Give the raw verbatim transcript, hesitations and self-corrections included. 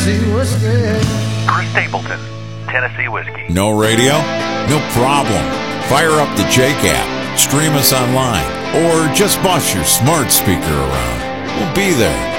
Tennessee whiskey. Chris Stapleton, Tennessee Whiskey. No radio? No problem. Fire up the Jake app, stream us online, or just boss your smart speaker around. We'll be there.